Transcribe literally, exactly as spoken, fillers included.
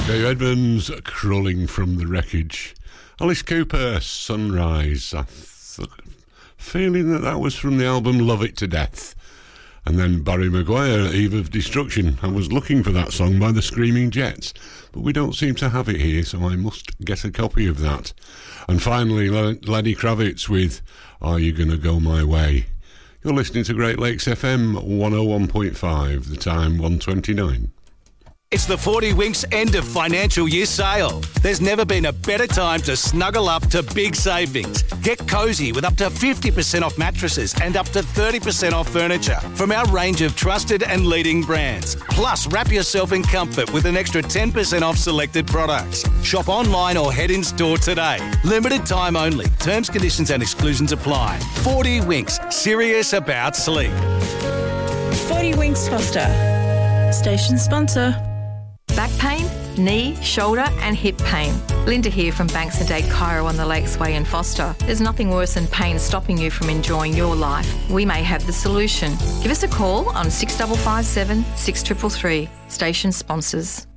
Dave Edmunds, Crawling from the Wreckage. Alice Cooper, Sunrise. I th- feeling that that was from the album Love It to Death. And then Barry Maguire, Eve of Destruction. I was looking for that song by the Screaming Jets, but we don't seem to have it here, so I must get a copy of that. And finally, L- Lenny Kravitz with Are You Gonna Go My Way? You're listening to Great Lakes F M one oh one point five, the time one twenty-nine. It's the forty Winks end of financial year sale. There's never been a better time to snuggle up to big savings. Get cosy with up to fifty percent off mattresses and up to thirty percent off furniture from our range of trusted and leading brands. Plus, wrap yourself in comfort with an extra ten percent off selected products. Shop online or head in store today. Limited time only. Terms, conditions and exclusions apply. forty Winks. Serious about sleep. forty Winks Foster. Station sponsor. Back pain, knee, shoulder and hip pain. Linda here from Banks and Dade Chiro on the Lakes Way in Foster. There's nothing worse than pain stopping you from enjoying your life. We may have the solution. Give us a call on six five five seven, six three three three. Station sponsors.